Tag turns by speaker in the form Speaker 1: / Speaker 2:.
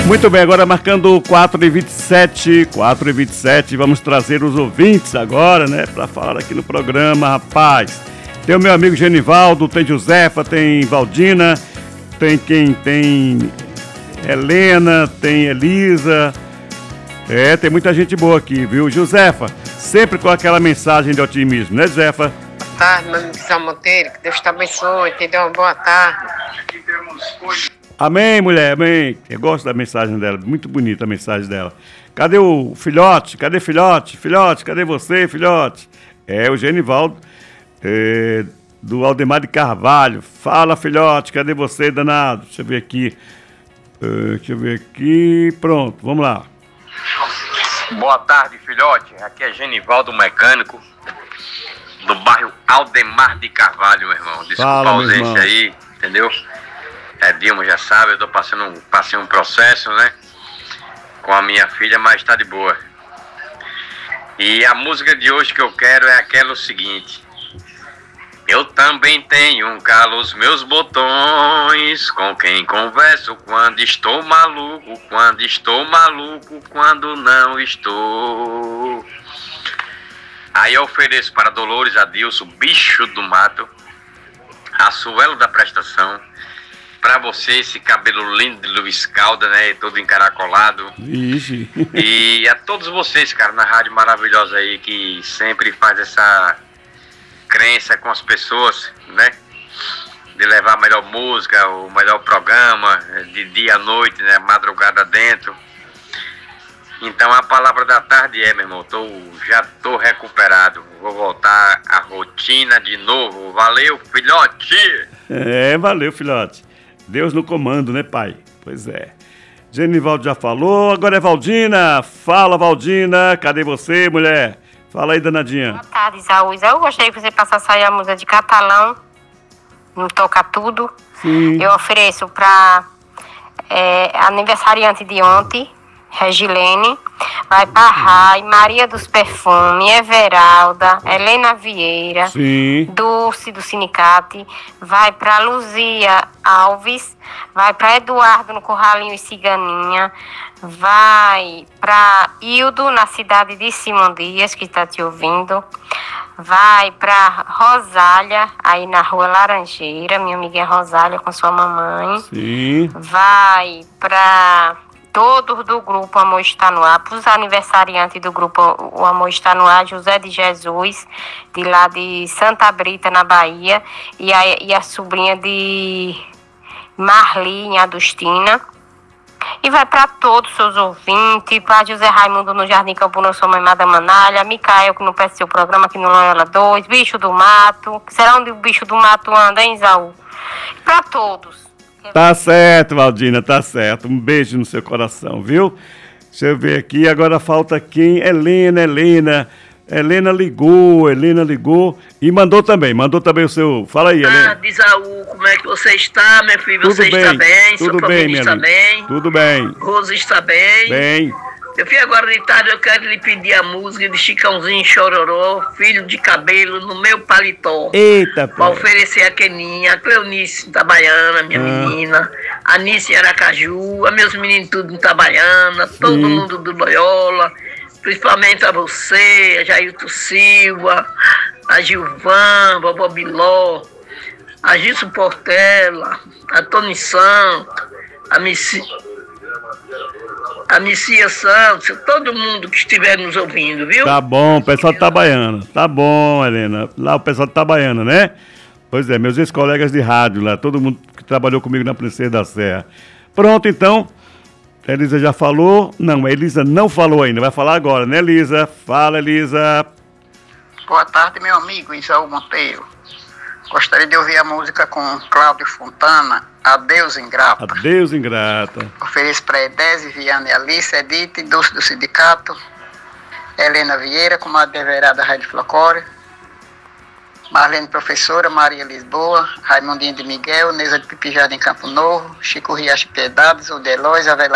Speaker 1: Muito bem, agora marcando 4h27, 4h27, vamos trazer os ouvintes agora, né, para falar aqui no programa, rapaz. Tem o meu amigo Genivaldo, tem Josefa, tem Valdina, tem Helena, tem Elisa, tem muita gente boa aqui, viu? Josefa, sempre com aquela mensagem de otimismo, né, Josefa?
Speaker 2: Boa tarde, meu amigo São Monteiro, que Deus te abençoe, te dê uma boa tarde.
Speaker 1: Amém, mulher, amém. Eu gosto da mensagem dela, muito bonita a mensagem dela. Cadê o filhote? Cadê filhote? Filhote, cadê você, filhote? É o Genivaldo, do Aldemar de Carvalho. Fala, filhote, cadê você, danado? Deixa eu ver aqui. Pronto, vamos lá.
Speaker 3: Boa tarde, filhote. Aqui é Genivaldo Mecânico, do bairro Aldemar de Carvalho, meu irmão. Desculpa a ausência aí, entendeu? Dilma já sabe, eu passei um processo, né, com a minha filha, mas tá de boa. E a música de hoje que eu quero é aquela seguinte: eu também tenho um calo os meus botões, com quem converso quando estou maluco, quando não estou. Aí eu ofereço para Dolores Adilson, bicho do mato, a Suelo da prestação. Pra você, esse cabelo lindo de Luiz Calda, né? Todo encaracolado.
Speaker 1: Ixi.
Speaker 3: E a todos vocês, cara, na rádio maravilhosa aí, que sempre faz essa crença com as pessoas, né? De levar a melhor música, o melhor programa, de dia à noite, né? Madrugada dentro. Então a palavra da tarde meu irmão, já tô recuperado. Vou voltar à rotina de novo. Valeu, filhote!
Speaker 1: Valeu, filhote. Deus no comando, né, pai? Pois é. Genivaldo já falou, agora é Valdina. Fala, Valdina. Cadê você, mulher? Fala aí, danadinha.
Speaker 2: Boa tarde, Isaú. Eu gostaria que você passasse aí a música de Catalão, no Toca Tudo.
Speaker 1: Sim.
Speaker 2: Eu ofereço para aniversariante de ontem, Regilene. Vai para Rai, Maria dos Perfumes, Everalda, Helena Vieira,
Speaker 1: sim,
Speaker 2: Dulce do Sinicate, vai para Luzia Alves, vai para Eduardo no Curralinho e Ciganinha, vai para Hildo na cidade de Simão Dias, que está te ouvindo, vai para Rosália, aí na Rua Laranjeira, minha amiga Rosália com sua mamãe,
Speaker 1: sim,
Speaker 2: vai para todos do grupo Amor Está No Ar, para os aniversariantes do grupo O Amor Está No Ar, José de Jesus, de lá de Santa Brita, na Bahia, e a sobrinha de Marli, em Adustina. E vai para todos os seus ouvintes, para José Raimundo no Jardim Campo, no Sua Mãe Manalha, Micael, que não perde seu programa aqui no Loyola 2, Bicho do Mato, será onde o Bicho do Mato anda, hein, Isaú? Para todos.
Speaker 1: Tá certo, Valdina, tá certo. Um beijo no seu coração, viu? Deixa eu ver aqui, agora falta quem? Helena ligou e mandou também o seu... Fala aí, Helena.
Speaker 4: Isaú, como é que você está, meu filho?
Speaker 1: Tudo
Speaker 4: você
Speaker 1: bem,
Speaker 4: está bem?
Speaker 1: tudo
Speaker 4: Sua
Speaker 1: bem,
Speaker 4: família
Speaker 1: minha
Speaker 4: está
Speaker 1: amiga.
Speaker 4: bem?
Speaker 1: Tudo bem.
Speaker 4: Rosa está bem?
Speaker 1: Bem.
Speaker 4: Meu filho, agora de tarde eu quero lhe pedir a música de Chicãozinho Chororó, Filho de Cabelo no Meu Paletó.
Speaker 1: Eita,
Speaker 4: para oferecer a Keninha, a Cleonice Itabaiana, minha menina, a Nice Aracaju, a meus meninos tudo em Itabaiana, todo mundo do Loyola, principalmente a você, a Jailton Silva, a Gilvan, Vovó Biló, a Gilson Portela, a Tony Santos, a Missia Santos, todo mundo que estiver nos ouvindo, viu?
Speaker 1: Tá bom, pessoal de Itabaiana. Tá bom, Helena. Lá o pessoal de Itabaiana, né? Pois é, meus ex-colegas de rádio lá, todo mundo que trabalhou comigo na Princesa da Serra. Pronto, então. A Elisa já falou. Não, a Elisa não falou ainda. Vai falar agora, né, Elisa? Fala, Elisa.
Speaker 5: Boa tarde, meu amigo Isaú Monteiro. Gostaria de ouvir a música com Cláudio Fontana, Adeus Ingrata.
Speaker 1: Adeus Ingrata.
Speaker 5: Ofereço para Edese, Viane, Alice, Edith, Dulce do Sindicato, Helena Vieira, comadre Everada Rádio Flocório, Marlene Professora, Maria Lisboa, Raimundinho de Miguel, Neuza de Pipijada em Campo Novo, Chico Riacho Piedades, Odelóis,